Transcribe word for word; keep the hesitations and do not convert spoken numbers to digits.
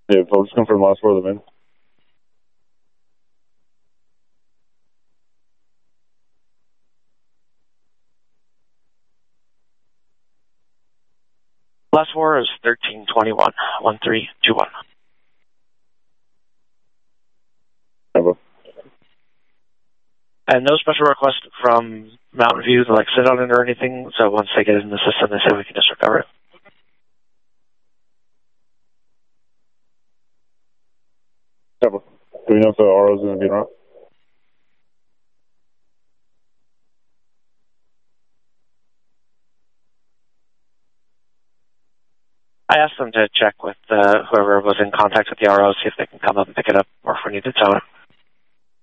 Yeah, I'll just confirm last four of the main. Last four is thirteen twenty-one, one three two one. Never. And no special request from Mountain View to like sit on it or anything. So once they get it in the system, they say we can just recover it. Never. Do we know if the R O is going to be around? I asked them to check with uh, whoever was in contact with the R O, see if they can come up and pick it up, or if we need to tow it.